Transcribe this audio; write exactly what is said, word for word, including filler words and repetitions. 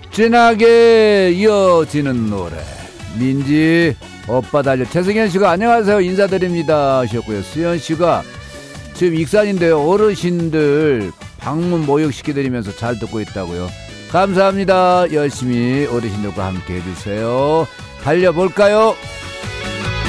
진하게 이어지는 노래 민지 오빠 달려. 최승현씨가 안녕하세요 인사드립니다 하셨고요. 수현씨가 지금 익산인데요 어르신들 방문 모욕시켜드리면서 잘 듣고 있다고요. 감사합니다. 열심히 어르신들과 함께 해주세요. 달려볼까요?